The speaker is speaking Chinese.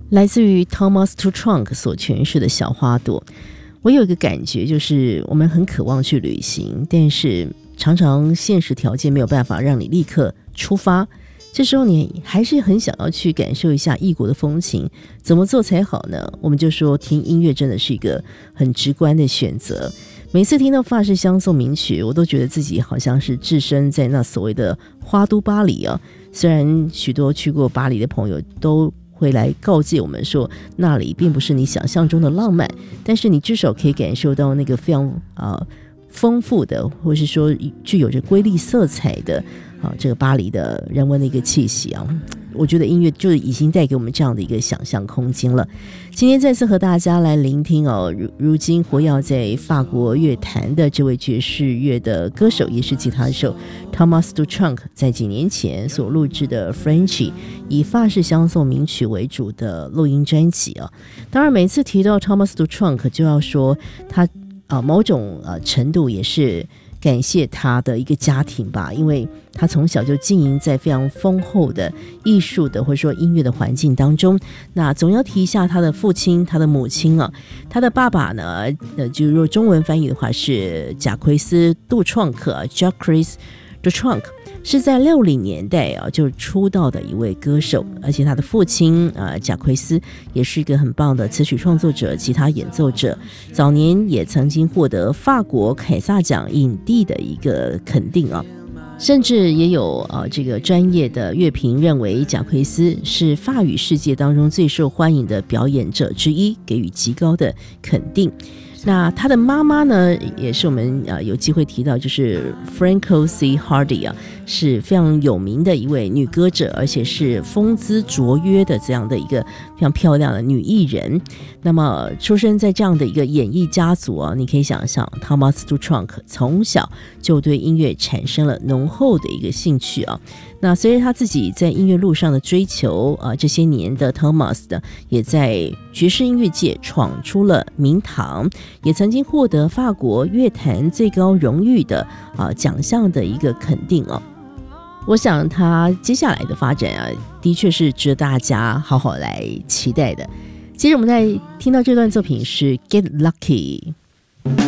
来自于 Thomas Tuchonk 所诠释的小花朵。我有一个感觉，就是我们很渴望去旅行，但是常常现实条件没有办法让你立刻出发，这时候你还是很想要去感受一下异国的风情，怎么做才好呢？我们就说听音乐真的是一个很直观的选择。每次听到法式香颂名曲，我都觉得自己好像是置身在那所谓的花都巴黎啊。虽然许多去过巴黎的朋友都会来告诫我们说，那里并不是你想象中的浪漫，但是你至少可以感受到那个非常丰富的，或是说具有着瑰丽色彩的这个巴黎的人文的一个气息啊。我觉得音乐就已经带给我们这样的一个想象空间了。今天再次和大家来聆听如今活跃在法国乐坛的这位爵士乐的歌手，也是吉他手 Thomas Tuchonk 在几年前所录制的 Frenchy 以法式香颂名曲为主的录音专辑啊。当然每次提到 Thomas Tuchonk 就要说他某种程度也是感谢他的一个家庭吧，因为他从小就经营在非常丰厚的艺术的或者说音乐的环境当中。那总要提一下他的父亲，他的母亲啊。他的爸爸呢，就如果中文翻译的话是贾奎斯·杜创克 Jacques Dutronc， 是在60年代就出道的一位歌手，而且他的父亲贾奎斯也是一个很棒的词曲创作者、吉他演奏者，早年也曾经获得法国凯撒奖影帝的一个肯定啊。甚至也有这个专业的乐评认为贾奎斯是法语世界当中最受欢迎的表演者之一，给予极高的肯定。那他的妈妈呢，也是我们有机会提到，就是 Franco C. Hardy 是非常有名的一位女歌者，而且是风姿卓约的这样的一个非常漂亮的女艺人。那么出生在这样的一个演艺家族你可以想象 Thomas Tuchonk 从小就对音乐产生了浓厚的一个兴趣那随着他自己在音乐路上的追求这些年的 Thomas 呢，也在爵士音乐界闯出了名堂，也曾经获得法国乐坛最高荣誉的奖项的一个肯定我想他接下来的发展的确是值得大家好好来期待的。接着我们再听到这段作品是 Get Lucky。